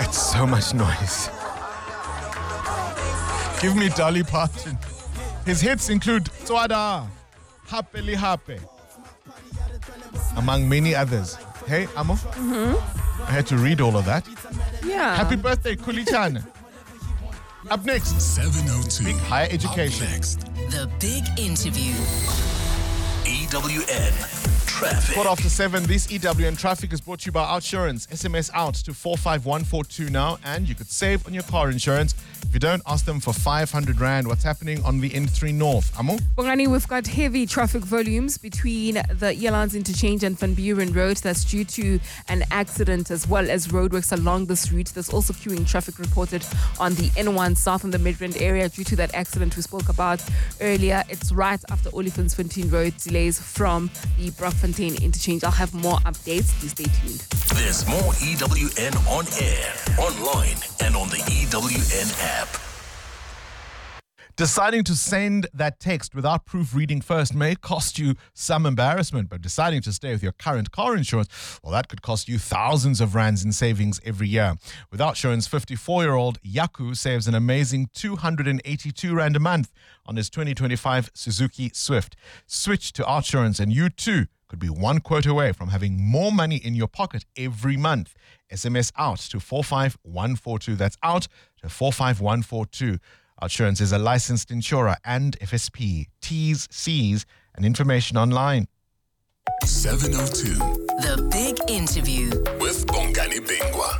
That's so much noise. Give me Dolly Parton. His hits include Tswada, Happily Happy, among many others. Hey, Amo? I had to read all of that. Yeah. Happy birthday, Kulichana. Up next, 702. Big Higher Education. Up next, The Big Interview. EWN Traffic. 7:15, this EWN Traffic is brought to you by Outsurance. SMS out to 45142 now, and you could save on your car insurance if you don't ask them for 500 Rand. What's happening on the N3 North? Amo? Bongani, we've got heavy traffic volumes between the Elands Interchange and Van Buren Road. That's due to an accident as well as roadworks along this route. There's also queuing traffic reported on the N1 South in the Midrand area due to that accident we spoke about earlier. It's right after Olifantsfontein Road, delays from the Brockfontein Interchange. I'll have more updates. Please stay tuned. There's more EWN on air, online, and on the EWN app. Deciding to send that text without proofreading first may cost you some embarrassment, but deciding to stay with your current car insurance, well, that could cost you thousands of rands in savings every year. With Outsurance, 54-year-old Yaku saves an amazing 282 Rand a month on his 2025 Suzuki Swift. Switch to Outsurance and you too could be one quote away from having more money in your pocket every month. SMS out to 45142. That's out to 45142. Outsurance is a licensed insurer and FSP. T's, C's, and information online. 702 The Big Interview. with Bongani Bingwa.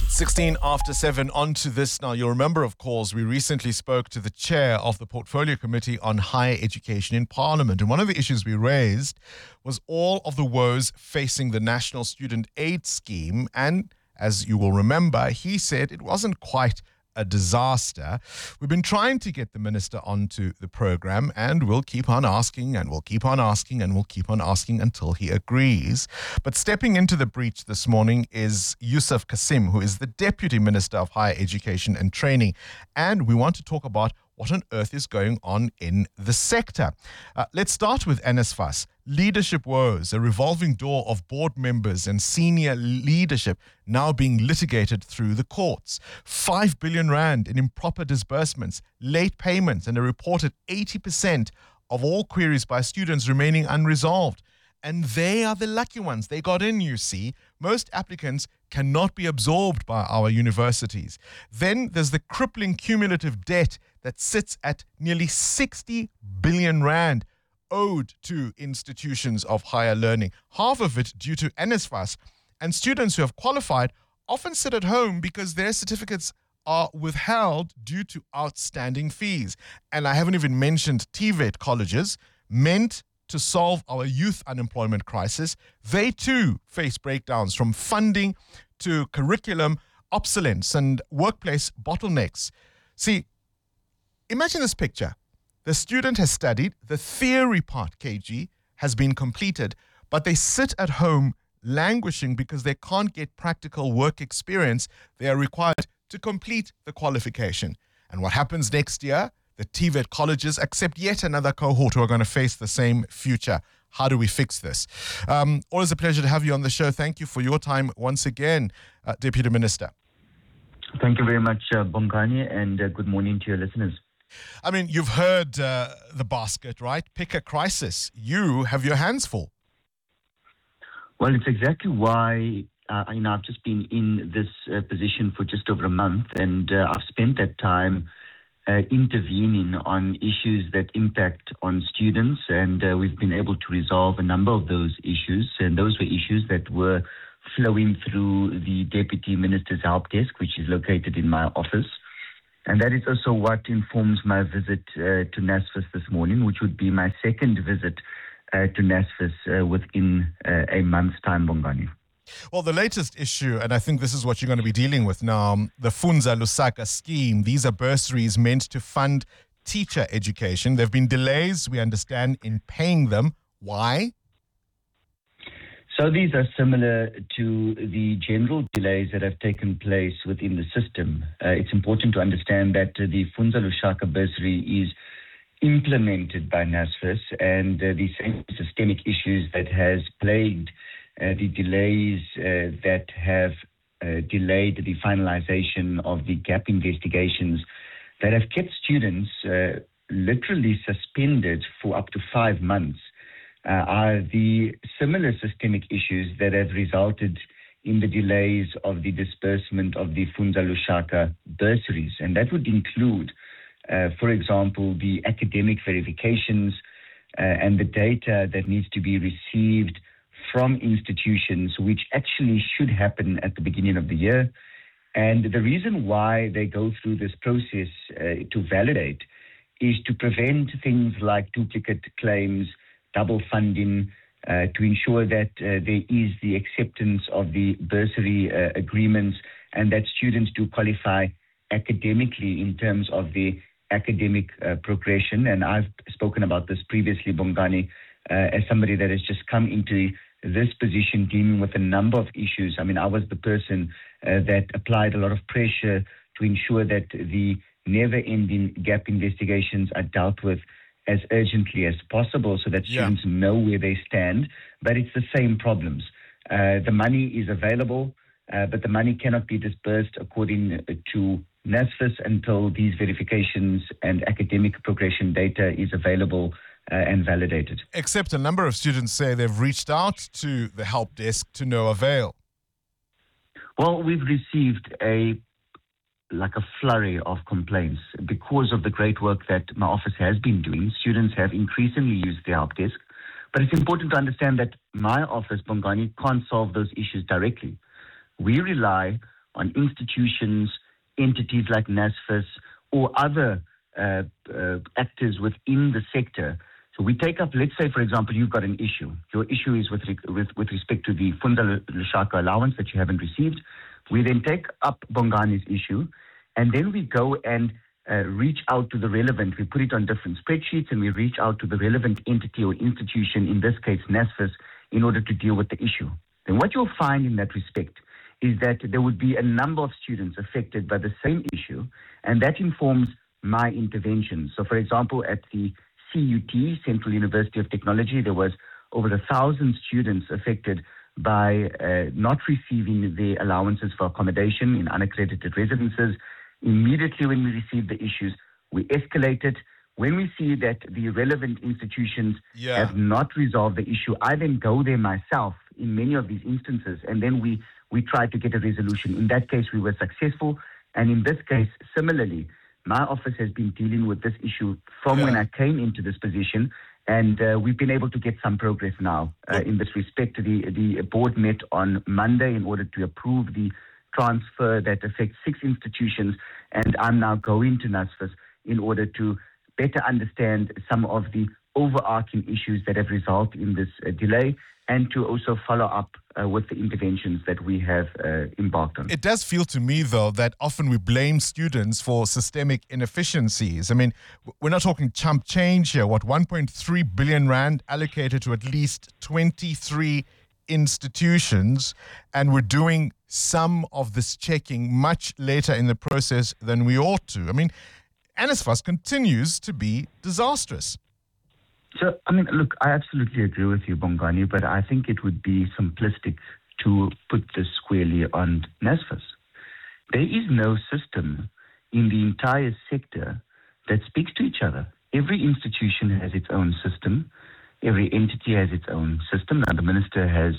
7:16, on to this now. You'll remember, of course, we recently spoke to the chair of the Portfolio Committee on Higher Education in Parliament. And one of the issues we raised was all of the woes facing the National Student Aid Scheme. And as you will remember, he said it wasn't quite a disaster. We've been trying to get the minister onto the program, and we'll keep on asking and we'll keep on asking and we'll keep on asking until he agrees. But stepping into the breach this morning is Yusuf Kasim, who is the Deputy Minister of Higher Education and Training. And we want to talk about what on earth is going on in the sector. Let's start with NSFAS. Leadership woes, a revolving door of board members and senior leadership now being litigated through the courts. 5 billion Rand in improper disbursements, late payments, and a reported 80% of all queries by students remaining unresolved. And they are the lucky ones. They got in, you see. Most applicants cannot be absorbed by our universities. Then there's the crippling cumulative debt that sits at nearly 60 billion Rand owed to institutions of higher learning. Half of it due to NSFAS. And students who have qualified often sit at home because their certificates are withheld due to outstanding fees. And I haven't even mentioned TVET colleges, meant to solve our youth unemployment crisis. They too face breakdowns from funding to curriculum obsolescence and workplace bottlenecks. See, imagine this picture. The student has studied, the theory part, KG, has been completed, but they sit at home languishing because they can't get practical work experience they are required to complete the qualification. And what happens next year? The TVET colleges accept yet another cohort who are going to face the same future. How do we fix this? Always a pleasure to have you on the show. Thank you for your time once again, Deputy Minister. Thank you very much, Bongani, and good morning to your listeners. I mean, you've heard the basket, right? Pick a crisis. You have your hands full. Well, it's exactly why I've just been in this position for just over a month, and I've spent that time intervening on issues that impact on students, and we've been able to resolve a number of those issues, and those were issues that were flowing through the Deputy Minister's Help Desk, which is located in my office. And that is also what informs my visit to NSFAS this morning, which would be my second visit to NSFAS within a month's time, Bongani. Well, the latest issue, and I think this is what you're going to be dealing with now, the Funza Lusaka scheme. These are bursaries meant to fund teacher education. There have been delays, we understand, in paying them. Why? So these are similar to the general delays that have taken place within the system. It's important to understand that the Funza Lusaka bursary is implemented by NSFAS, and the same systemic issues that has plagued the delays that have delayed the finalization of the gap investigations that have kept students literally suspended for up to 5 months are the similar systemic issues that have resulted in the delays of the disbursement of the Funza Lushaka bursaries. And that would include, for example, the academic verifications and the data that needs to be received from institutions, which actually should happen at the beginning of the year. And the reason why they go through this process to validate is to prevent things like duplicate claims, double funding, to ensure that there is the acceptance of the bursary agreements and that students do qualify academically in terms of the academic progression. And I've spoken about this previously, Bongani, as somebody that has just come into this position dealing with a number of issues. I mean, I was the person that applied a lot of pressure to ensure that the never-ending gap investigations are dealt with as urgently as possible so that students know where they stand. But it's the same problems. The money is available, but the money cannot be disbursed according to NSFAS until these verifications and academic progression data is available and validated. Except a number of students say they've reached out to the help desk to no avail. Well, we've received a flurry of complaints because of the great work that my office has been doing. Students have increasingly used the help desk. But it's important to understand that my office, Bongani, can't solve those issues directly. We rely on institutions, entities like NSFAS or other actors within the sector. So we take up, let's say, for example, you've got an issue. Your issue is with respect to the Funza Lushaka allowance that you haven't received. We then take up Bongani's issue, and then we go and reach out to the relevant. We put it on different spreadsheets, and we reach out to the relevant entity or institution, in this case NSFAS, in order to deal with the issue. Then what you'll find in that respect is that there would be a number of students affected by the same issue, and that informs my intervention. So, for example, at the CUT, Central University of Technology, there was over 1,000 students affected by not receiving the allowances for accommodation in unaccredited residences. Immediately when we received the issues, we escalated. When we see that the relevant institutions have not resolved the issue, I then go there myself in many of these instances, and then we try to get a resolution. In that case, we were successful. And in this case, similarly, my office has been dealing with this issue from when I came into this position, and we've been able to get some progress now in this respect. The board met on Monday in order to approve the transfer that affects 6 institutions, and I'm now going to NSFAS in order to better understand some of the overarching issues that have resulted in this delay, and to also follow up with the interventions that we have embarked on. It does feel to me, though, that often we blame students for systemic inefficiencies. I mean, we're not talking chump change here. 1.3 billion rand allocated to at least 23 institutions, and we're doing some of this checking much later in the process than we ought to. I mean, NSFAS continues to be disastrous. So, I mean, look, I absolutely agree with you, Bongani, but I think it would be simplistic to put this squarely on NSFAS. There is no system in the entire sector that speaks to each other. Every institution has its own system. Every entity has its own system. Now, the minister has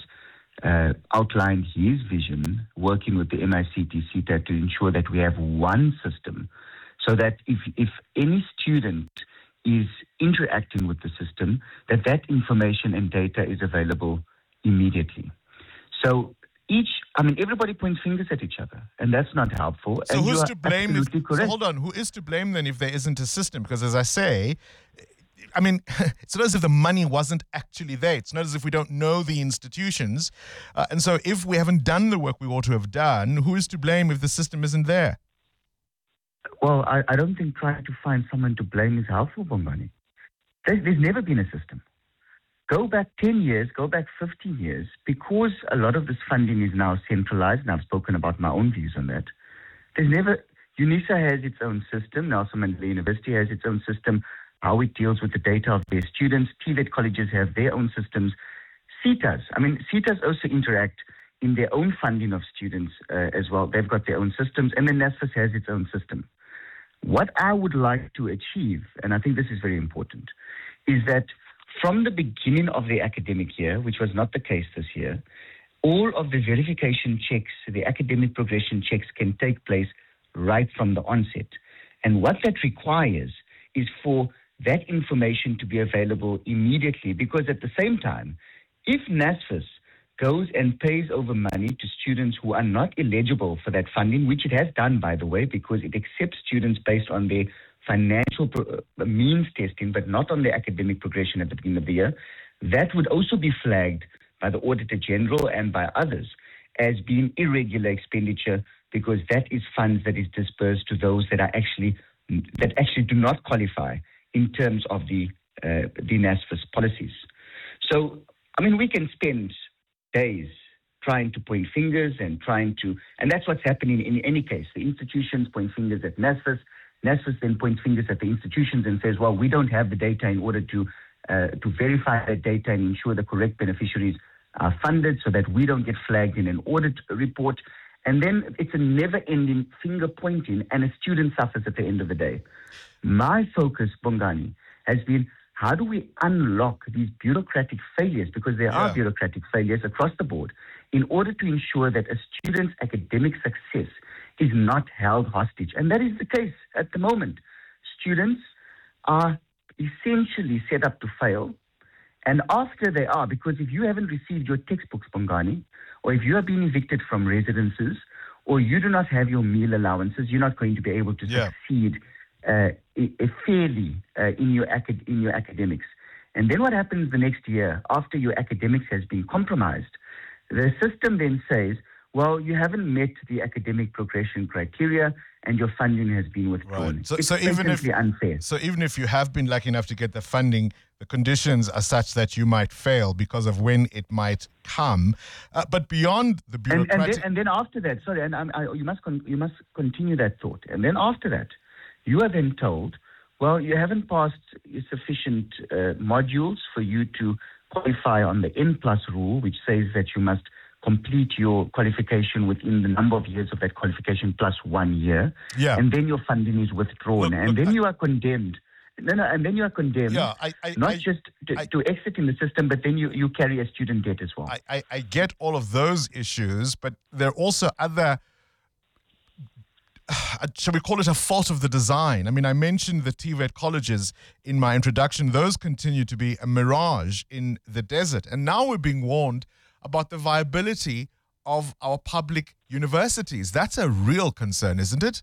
outlined his vision, working with the MICT-CETA to ensure that we have one system, so that if any student is interacting with the system, that information and data is available immediately. So everybody points fingers at each other, and that's not helpful. So and who's to blame? So hold on, who is to blame then if there isn't a system? Because as I say, I mean, it's not as if the money wasn't actually there. It's not as if we don't know the institutions. And so if we haven't done the work we ought to have done, who is to blame if the system isn't there? Well, I don't think trying to find someone to blame is helpful, Bongani. There's never been a system. Go back 10 years, go back 15 years, because a lot of this funding is now centralized, and I've spoken about my own views on that. UNISA has its own system, Nelson Mandela University has its own system, how it deals with the data of their students. TVET colleges have their own systems. CETAs also interact in their own funding of students as well. They've got their own systems, and then NSFAS has its own system. What I would like to achieve, and I think this is very important, is that from the beginning of the academic year, which was not the case this year, all of the verification checks, the academic progression checks can take place right from the onset. And what that requires is for that information to be available immediately, because at the same time, if NSFAS goes and pays over money to students who are not eligible for that funding, which it has done, by the way, because it accepts students based on their financial means testing, but not on their academic progression at the beginning of the year, that would also be flagged by the Auditor General and by others as being irregular expenditure, because that is funds that is dispersed to those that actually do not qualify in terms of the NSFAS policies. So, I mean, we can spend days trying to point fingers and that's what's happening in any case. The institutions point fingers at NSFAS. NSFAS then points fingers at the institutions and says, well, we don't have the data in order to verify that data and ensure the correct beneficiaries are funded so that we don't get flagged in an audit report. And then it's a never-ending finger pointing, and a student suffers at the end of the day. My focus, Bongani, has been how do we unlock these bureaucratic failures, because there are bureaucratic failures across the board, in order to ensure that a student's academic success is not held hostage. And that is the case at the moment. Students are essentially set up to fail. And after they are, because if you haven't received your textbooks, Bongani, or if you have been evicted from residences, or you do not have your meal allowances, you're not going to be able to succeed fairly in your academics. And then what happens the next year, after your academics has been compromised, the system then says, well, you haven't met the academic progression criteria and your funding has been withdrawn. Right. So even if unfair. So even if you have been lucky enough to get the funding, the conditions are such that you might fail because of when it might come. But beyond the bureaucratic... And then after that, sorry, you must continue that thought. And then after that, you are then told, well, you haven't passed sufficient modules for you to qualify on the N+ rule, which says that you must complete your qualification within the number of years of that qualification plus 1 year. Yeah. And then your funding is withdrawn. You are condemned. And then you are condemned, not just to exit in the system, but then you carry a student debt as well. I get all of those issues, but there are also other... shall we call it a fault of the design? I mean, I mentioned the TVET colleges in my introduction. Those continue to be a mirage in the desert. And now we're being warned about the viability of our public universities. That's a real concern, isn't it?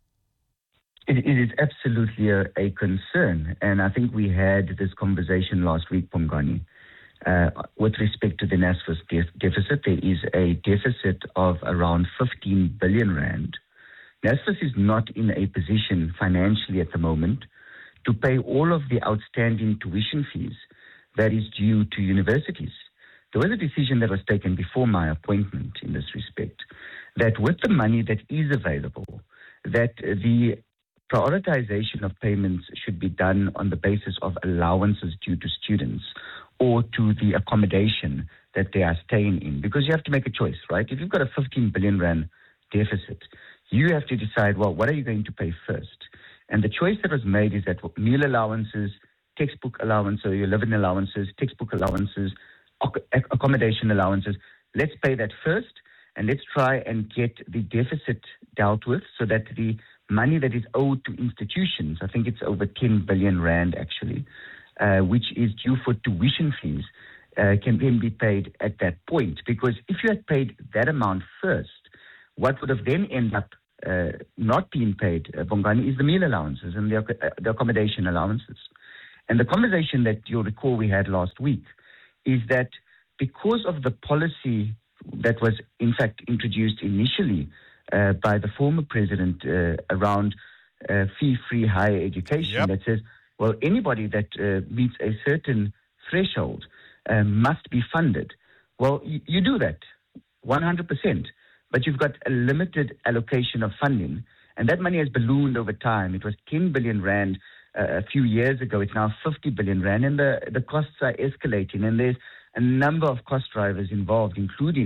It is absolutely a concern. And I think we had this conversation last week, Bongani. With respect to the NSFAS deficit, there is a deficit of around 15 billion rand. NSFAS is not in a position financially at the moment to pay all of the outstanding tuition fees that is due to universities. There was a decision that was taken before my appointment in this respect, that with the money that is available, that the prioritization of payments should be done on the basis of allowances due to students or to the accommodation that they are staying in. Because you have to make a choice, right? If you've got a 15 billion rand deficit, you have to decide, well, what are you going to pay first? And the choice that was made is that meal allowances, textbook allowances, your living allowances, textbook allowances, accommodation allowances, let's pay that first, and let's try and get the deficit dealt with so that the money that is owed to institutions, I think it's over 10 billion rand actually, which is due for tuition fees, can then be paid at that point. Because if you had paid that amount first, what would have then ended up not being paid, Bongani, is the meal allowances and the accommodation allowances. And the conversation that you'll recall we had last week is that because of the policy that was in fact introduced initially by the former president around fee-free higher education, that says, well, anybody that meets a certain threshold must be funded. Well, you do that 100%. But you've got a limited allocation of funding, and that money has ballooned over time. It was 10 billion rand a few years ago. It's now 50 billion rand, and the costs are escalating. And there's a number of cost drivers involved, including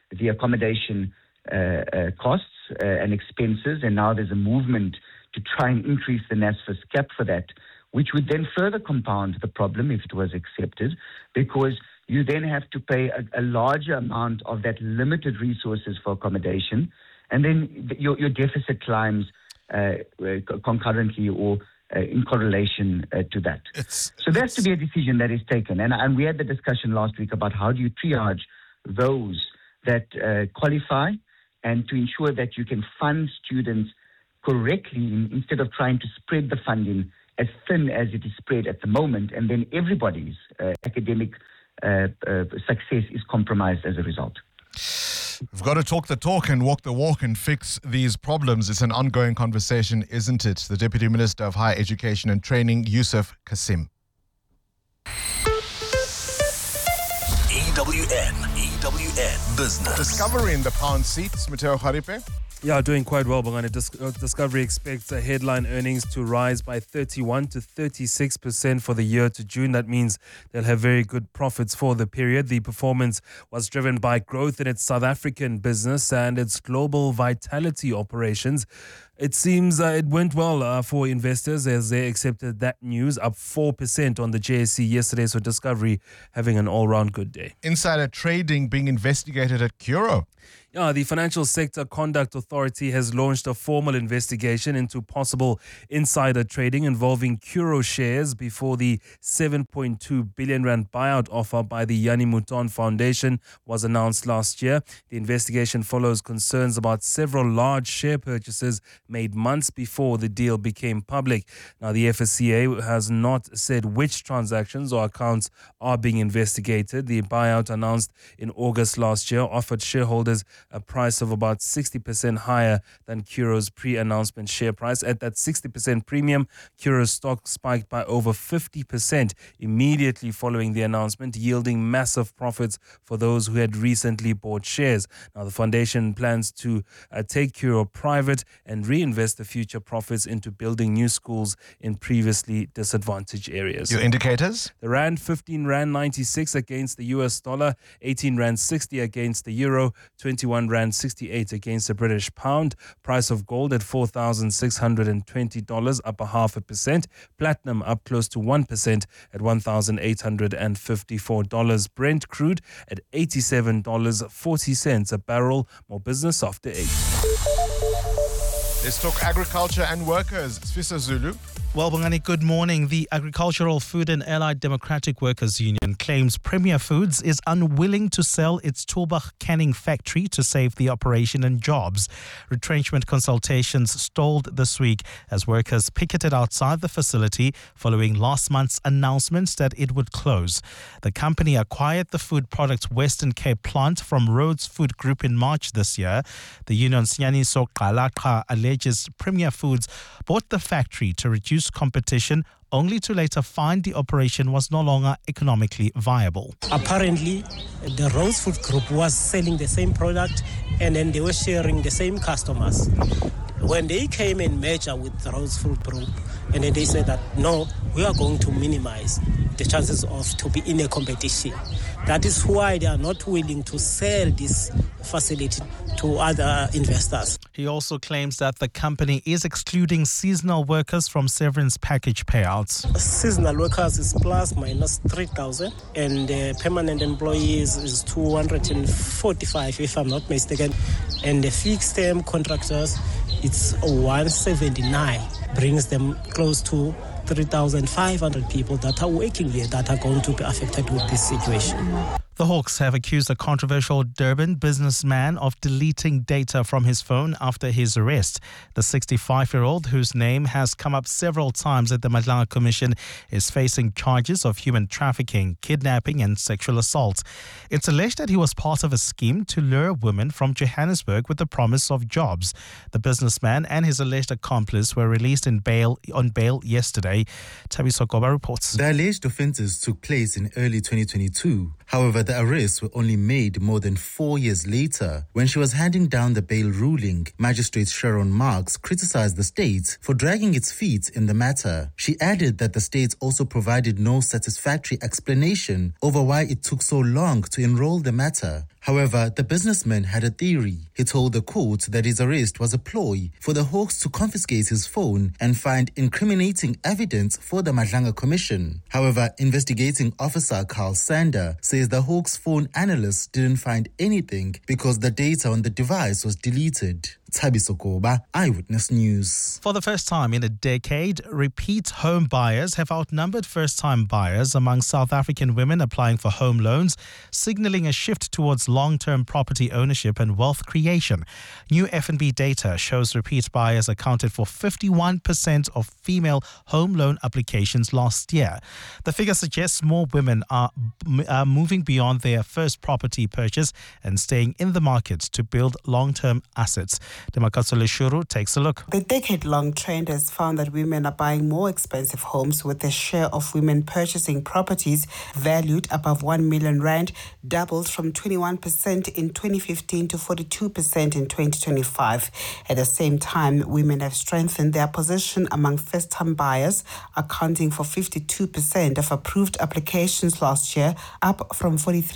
the accommodation costs and expenses, and now there's a movement to try and increase the NSFAS cap for that, which would then further compound the problem if it was accepted, because you then have to pay a larger amount of that limited resources for accommodation, and then your deficit climbs concurrently or in correlation to that. So there has to be a decision that is taken. And we had the discussion last week about how do you triage those that qualify, and to ensure that you can fund students correctly instead of trying to spread the funding as thin as it is spread at the moment, and then everybody's academic success is compromised as a result. We've got to talk the talk and walk the walk and fix these problems. It's an ongoing conversation, isn't it? The Deputy Minister of Higher Education and Training, Yusuf Kassim. EWN Business. Discovery in the pound seats, Matteo Kharipe. Yeah, doing quite well, Bongani. Discovery expects headline earnings to rise by 31 to 36% for the year to June. That means they'll have very good profits for the period. The performance was driven by growth in its South African business and its global vitality operations. It seems it went well for investors as they accepted that news, up 4% on the JSE yesterday. So Discovery having an all-round good day. Insider trading being investigated at Curro. Yeah, the Financial Sector Conduct Authority has launched a formal investigation into possible insider trading involving Curro shares before the 7.2 billion rand buyout offer by the Jannie Mouton Foundation was announced last year. The investigation follows concerns about several large share purchases made months before the deal became public. Now, the FSCA has not said which transactions or accounts are being investigated. The buyout announced in August last year offered shareholders a price of about 60% higher than Curro's pre-announcement share price. At that 60% premium, Curro's stock spiked by over 50% immediately following the announcement, yielding massive profits for those who had recently bought shares. Now, the foundation plans to take Curro private and reinvest the future profits into building new schools in previously disadvantaged areas. Your indicators? The Rand, 15 Rand 96 against the US dollar, 18 Rand 60 against the euro, 21 Rand 68 against the British pound. Price of gold at $4,620, up 0.5%. Platinum up close to 1% at $1,854. Brent crude at $87.40 a barrel. More business after 8. Let's talk agriculture and workers. Sfisa Zulu. Well, Bongani, good morning. The Agricultural, Food and Allied Democratic Workers Union claims Premier Foods is unwilling to sell its Tulbagh canning factory to save the operation and jobs. Retrenchment consultations stalled this week as workers picketed outside the facility following last month's announcement that it would close. The company acquired the food products Western Cape plant from Rhodes Food Group in March this year. The union's Nyaniso Qalaqha alleges Premier Foods bought the factory to reduce competition, only to later find the operation was no longer economically viable. Apparently, the Rhodes Food Group was selling the same product and then they were sharing the same customers. When they came and merged with the Rhodes Food Group, and then they said that, no, we are going to minimize the chances of to be in a competition. That is why they are not willing to sell this facility to other investors. He also claims that the company is excluding seasonal workers from severance package payouts. Seasonal workers is plus minus 3,000 and permanent employees is 245 if I'm not mistaken. And the fixed term contractors, it's 179, brings them close to 3,500 people that are working here that are going to be affected with this situation. The Hawks have accused a controversial Durban businessman of deleting data from his phone after his arrest. The 65-year-old, whose name has come up several times at the Madlanga Commission, is facing charges of human trafficking, kidnapping and sexual assault. It's alleged that he was part of a scheme to lure women from Johannesburg with the promise of jobs. The businessman and his alleged accomplice were released on bail yesterday. Tabiso Goba reports. The alleged offences took place in early 2022. However, the arrests were only made more than 4 years later. When she was handing down the bail ruling, Magistrate Sharon Marks criticized the state for dragging its feet in the matter. She added that the state also provided no satisfactory explanation over why it took so long to enroll the matter. However, the businessman had a theory. He told the court that his arrest was a ploy for the Hawks to confiscate his phone and find incriminating evidence for the Madlanga Commission. However, investigating officer Carl Sander says the Hawks phone analysts didn't find anything because the data on the device was deleted. Thabiso Koba, Eyewitness News. For the first time in a decade, repeat home buyers have outnumbered first-time buyers among South African women applying for home loans, signaling a shift towards long-term property ownership and wealth creation. New FNB data shows repeat buyers accounted for 51% of female home loan applications last year. The figure suggests more women are moving beyond their first property purchase and staying in the market to build long-term assets. Demakatso Leshuru takes a look. The decade-long trend has found that women are buying more expensive homes, with the share of women purchasing properties valued above 1 million rand doubled from 21% in 2015 to 42% in 2025. At the same time, women have strengthened their position among first-time buyers, accounting for 52% of approved applications last year, up from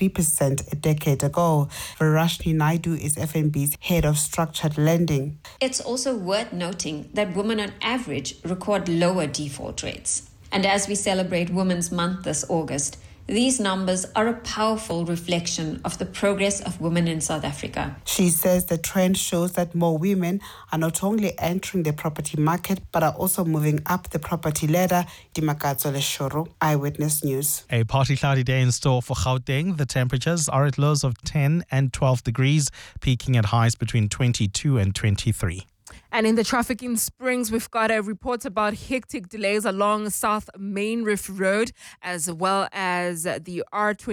43% a decade ago. Varashni Naidu is FNB's head of structured lending. It's also worth noting that women on average record lower default rates. And as we celebrate Women's Month this August, these numbers are a powerful reflection of the progress of women in South Africa. She says the trend shows that more women are not only entering the property market, but are also moving up the property ladder. Dimakatso Leshoro, Eyewitness News. A partly cloudy day in store for Gauteng. The temperatures are at lows of 10 and 12 degrees, peaking at highs between 22 and 23. And in the traffic in Springs, we've got a report about hectic delays along South Main Reef Road as well as the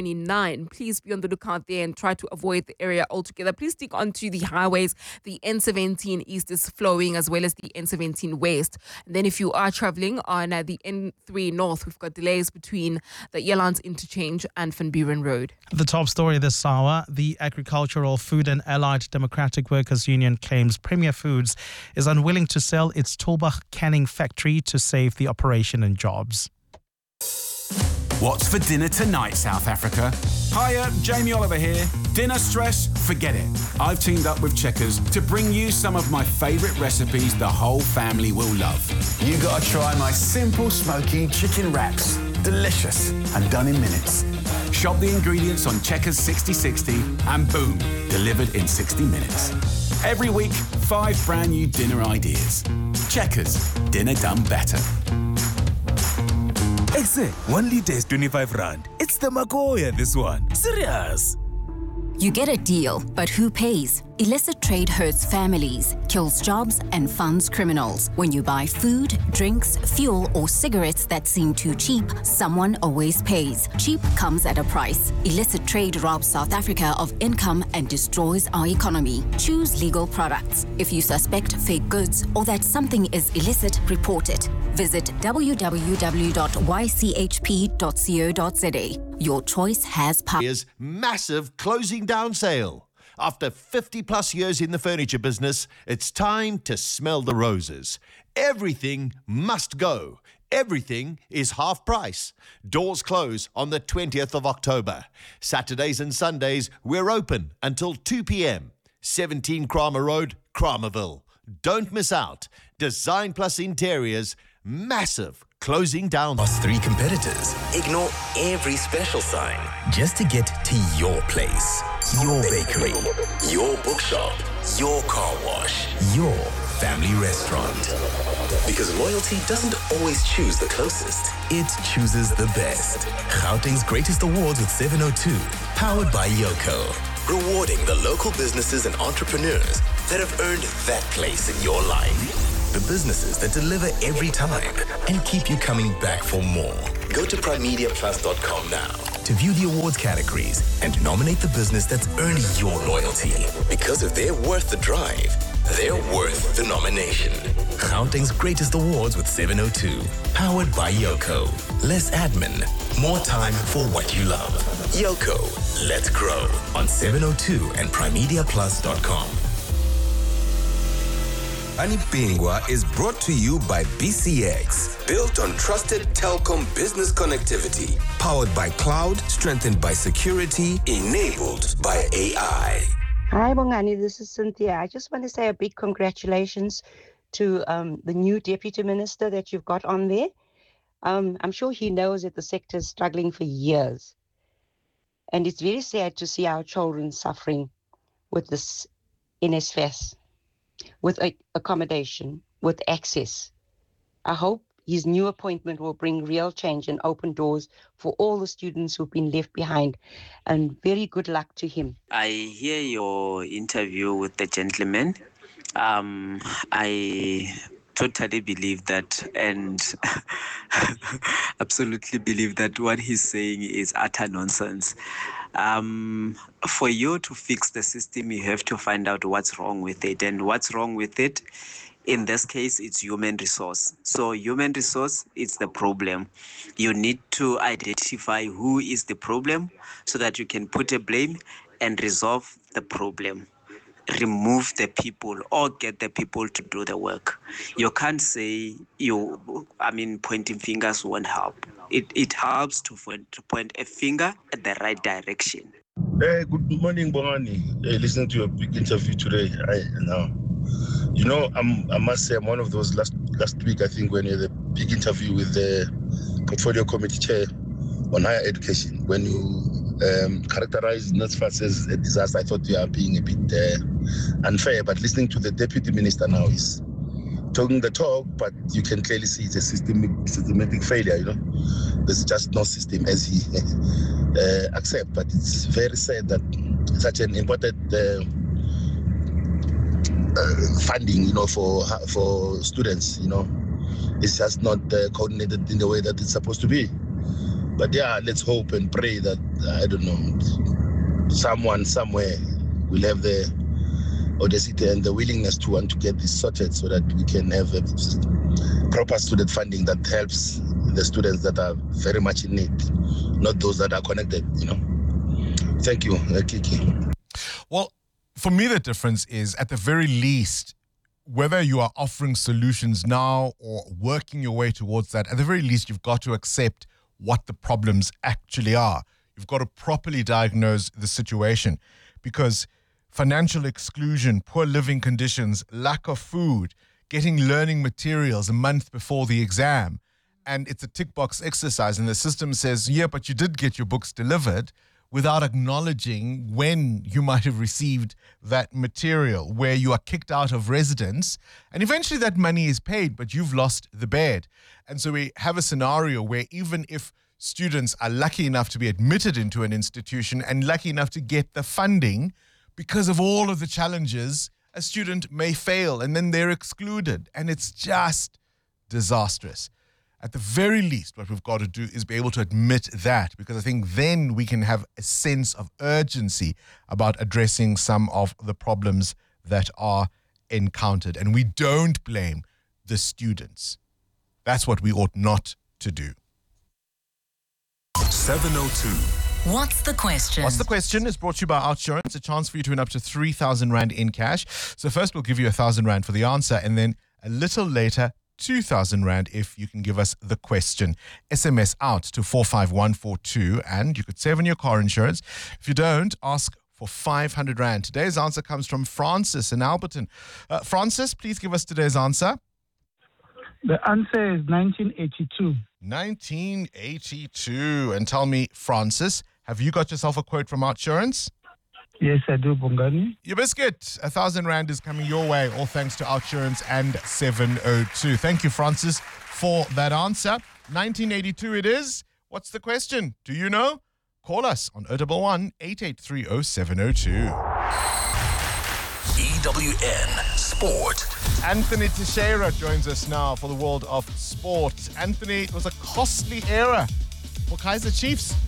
R29. Please be on the lookout there and try to avoid the area altogether. Please stick onto the highways. The N17 East is flowing as well as the N17 West. And then if you are traveling on the N3 North, we've got delays between the Elands Interchange and Van Buren Road. The top story this hour, the Agricultural, Food and Allied Democratic Workers Union claims Premier Foods is unwilling to sell its Tulbagh canning factory to save the operation and jobs. What's for dinner tonight, South Africa? Hiya, Jamie Oliver here. Dinner stress? Forget it. I've teamed up with Checkers to bring you some of my favourite recipes the whole family will love. You gotta try my simple smoky chicken wraps. Delicious and done in minutes. Shop the ingredients on Checkers 6060 and boom, delivered in 60 minutes. Every week, 5 brand new dinner ideas. Checkers, dinner done better. Exe, 1 litre is 25 rand. It's the Magoya, this one. Serious. You get a deal, but who pays? Illicit trade hurts families, kills jobs, and funds criminals. When you buy food, drinks, fuel, or cigarettes that seem too cheap, someone always pays. Cheap comes at a price. Illicit trade robs South Africa of income and destroys our economy. Choose legal products. If you suspect fake goods or that something is illicit, report it. Visit www.ychp.co.za. Your choice has power. Massive closing down sale. After 50 plus years in the furniture business, it's time to smell the roses. Everything must go. Everything is half price. Doors close on the 20th of October. Saturdays and Sundays, we're open until 2 p.m. 17 Kramer Road, Kramerville. Don't miss out. Design plus interiors, massive closing down. Past 3 competitors. Ignore every special sign just to get to your place, your bakery, your bookshop, your car wash, your family restaurant. Because loyalty doesn't always choose the closest, it chooses the best. Gauteng's greatest awards with 702, powered by Yoko. Rewarding the local businesses and entrepreneurs that have earned that place in your life. The businesses that deliver every time and keep you coming back for more. Go to primemediaplus.com now to view the awards categories and nominate the business that's earned your loyalty. Because if they're worth the drive, they're worth the nomination. Gauteng's greatest awards with 702, powered by Yoko. Less admin, more time for what you love. Yoko, let's grow on 702 and primemediaplus.com. Anipingwa is brought to you by BCX, built on trusted telecom business connectivity, powered by cloud, strengthened by security, enabled by AI. Hi, Bongani, this is Cynthia. I just want to say a big congratulations to the new Deputy Minister that you've got on there. I'm sure he knows that the sector is struggling for years. And it's very sad to see our children suffering with this NSFAS, with accommodation, with access. I hope his new appointment will bring real change and open doors for all the students who've been left behind. And very good luck to him. I hear your interview with the gentleman. I totally believe that and absolutely believe that what he's saying is utter nonsense. For you to fix the system, you have to find out what's wrong with it. And what's wrong with it, in this case, it's human resource. So human resource is the problem. You need to identify who is the problem so that you can put a blame and resolve the problem. Remove the people or get the people to do the work. You can't say pointing fingers won't help. It helps to point a finger at the right direction. Good morning, Bongani. Listening to your big interview today, I must say I'm one of those last week, I think, when you had a big interview with the Portfolio Committee Chair on higher education, when you characterized NSFAS as a disaster. I thought you are being a bit unfair, but listening to the Deputy Minister now is talking the talk, but you can clearly see it's a systematic failure, There's just no system as he accepts, but it's very sad that such an important funding, for students, it's just not coordinated in the way that it's supposed to be. But yeah, let's hope and pray that, someone somewhere will have the audacity and the willingness to want to get this sorted so that we can have a proper student funding that helps the students that are very much in need, not those that are connected, Thank you, Kiki. Well, for me, the difference is, at the very least, whether you are offering solutions now or working your way towards that, at the very least, you've got to accept what the problems actually are. You've got to properly diagnose the situation, because financial exclusion, poor living conditions, lack of food, getting learning materials a month before the exam, and it's a tick box exercise, and the system says, yeah, but you did get your books delivered, without acknowledging when you might have received that material, where you are kicked out of residence, and eventually that money is paid, but you've lost the bed. And so we have a scenario where even if students are lucky enough to be admitted into an institution and lucky enough to get the funding, because of all of the challenges, a student may fail and then they're excluded, and it's just disastrous. At the very least, what we've got to do is be able to admit that, because I think then we can have a sense of urgency about addressing some of the problems that are encountered. And we don't blame the students. That's what we ought not to do. 702. What's the question? What's the question is brought to you by OUTsurance, a chance for you to win up to 3,000 Rand in cash. So first we'll give you 1,000 Rand for the answer, and then a little later, 2,000 Rand if you can give us the question. SMS out to 45142 and you could save on your car insurance. If you don't, ask for 500 Rand. Today's answer comes from Francis in Alberton. Francis, please give us today's answer. The answer is 1982. 1982. And tell me, Francis, have you got yourself a quote from OUTsurance? Yes, I do, Bongani. Your biscuit, 1,000 Rand is coming your way, all thanks to OUTsurance and 702. Thank you, Francis, for that answer. 1982 it is. What's the question? Do you know? Call us on 011 8830 702. EWN Sport. Anthony Teixeira joins us now for the world of sport. Anthony, it was a costly era for Kaizer Chiefs.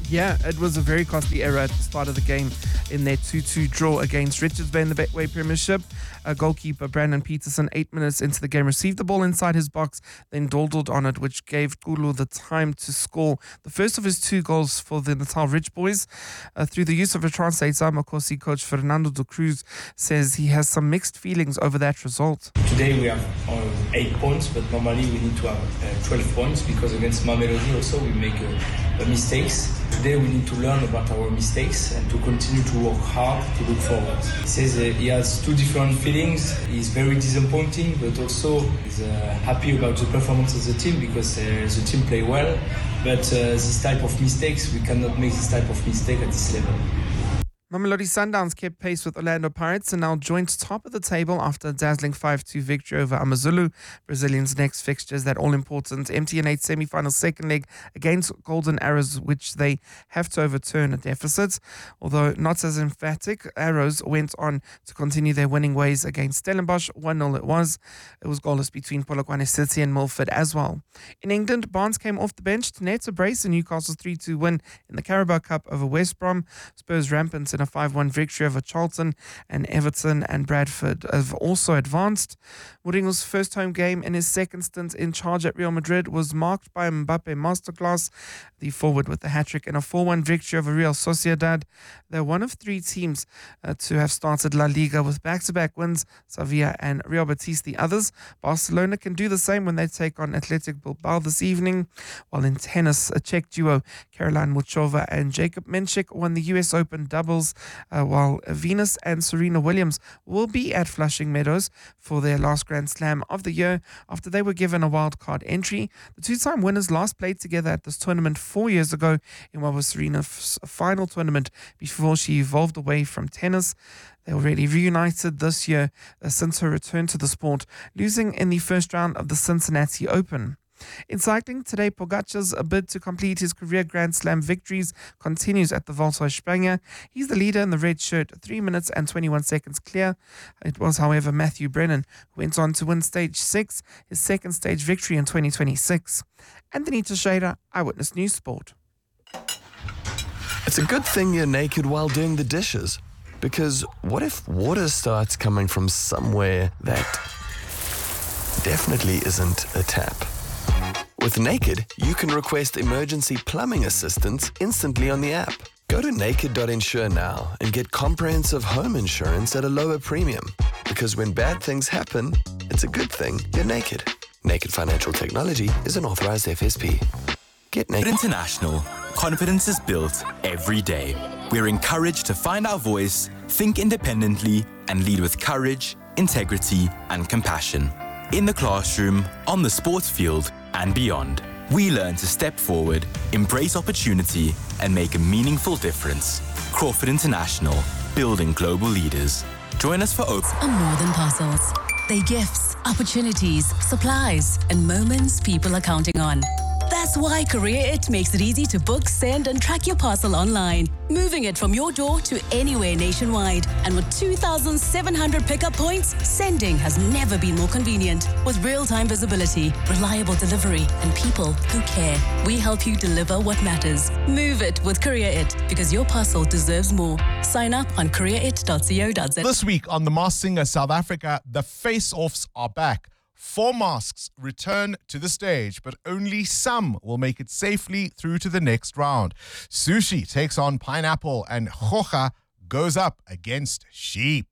Yeah, it was a very costly error at the start of the game in their 2-2 draw against Richards Bay in the Betway Premiership. Goalkeeper Brandon Peterson, 8 minutes into the game, received the ball inside his box, then dawdled on it, which gave Kulu the time to score the first of his 2 goals for the Natal Rich Boys. Through the use of a translator, Makosi coach Fernando de Cruz says he has some mixed feelings over that result. Today we have 8 points, but normally we need to have 12 points because against Mamelodi also we make mistakes. Today we need to learn about our mistakes and to continue to work hard to look forward. He says he has 2 different feelings. He's very disappointing, but also he's happy about the performance of the team because the team play well. But this type of mistakes, we cannot make this type of mistake at this level. Mamelodi Sundowns kept pace with Orlando Pirates and now joined top of the table after a dazzling 5-2 victory over Amazulu. Brazilians' next fixtures, that all-important MTN8 semi-final second leg against Golden Arrows, which they have to overturn a deficit. Although not as emphatic, Arrows went on to continue their winning ways against Stellenbosch. 1-0 it was. It was goalless between Polokwane City and Milford as well. In England, Barnes came off the bench to net a brace in Newcastle's 3-2 win in the Carabao Cup over West Brom. Spurs rampant in a 5-1 victory over Charlton, and Everton and Bradford have also advanced. Mourinho's first home game in his second stint in charge at Real Madrid was marked by a Mbappe masterclass. The forward with the hat-trick in a 4-1 victory over Real Sociedad. They're one of 3 teams to have started La Liga with back-to-back wins, Sevilla and Real Betis the others. Barcelona can do the same when they take on Athletic Bilbao this evening. While in tennis, a Czech duo, Caroline Muchova and Jacob Menchik, won the US Open doubles, while Venus and Serena Williams will be at Flushing Meadows for their last Grand Slam of the year after they were given a wildcard entry. The 2-time winners last played together at this tournament 4 years ago in what was Serena's final tournament before she evolved away from tennis. They already reunited this year since her return to the sport, losing in the first round of the Cincinnati Open. In cycling, today Pogacar's bid to complete his career Grand Slam victories continues at the Volta a Espanha. He's the leader in the red shirt, 3 minutes and 21 seconds clear. It was, however, Matthew Brennan who went on to win Stage 6, his second stage victory in 2026. Anthony Teixeira, Eyewitness News Sport. It's a good thing you're naked while doing the dishes, because what if water starts coming from somewhere that definitely isn't a tap? With Naked, you can request emergency plumbing assistance instantly on the app. Go to naked.insure now and get comprehensive home insurance at a lower premium. Because when bad things happen, it's a good thing you're naked. Naked Financial Technology is an authorized FSP. Get naked. International. Confidence is built every day. We're encouraged to find our voice, think independently, and lead with courage, integrity, and compassion. In the classroom, on the sports field, and beyond, we learn to step forward, embrace opportunity, and make a meaningful difference. Crawford International, building global leaders. Join us for Open. Are more than parcels. They're gifts, opportunities, supplies, and moments people are counting on. That's why CourierIt makes it easy to book, send, and track your parcel online, moving it from your door to anywhere nationwide. And with 2,700 pickup points, sending has never been more convenient. With real-time visibility, reliable delivery, and people who care, we help you deliver what matters. Move it with CourierIt, because your parcel deserves more. Sign up on courierit.co.za. This week on The Masked Singer South Africa, the face-offs are back. 4 masks return to the stage, but only some will make it safely through to the next round. Sushi takes on Pineapple, and Hoja goes up against Sheep.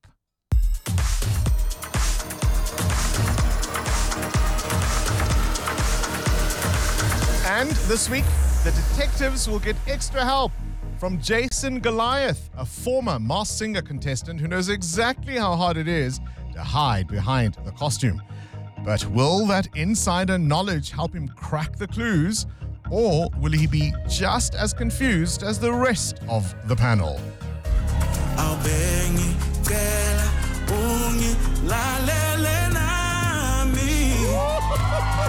And this week, the detectives will get extra help from Jason Goliath, a former Masked Singer contestant who knows exactly how hard it is to hide behind the costume. But will that insider knowledge help him crack the clues, or will he be just as confused as the rest of the panel?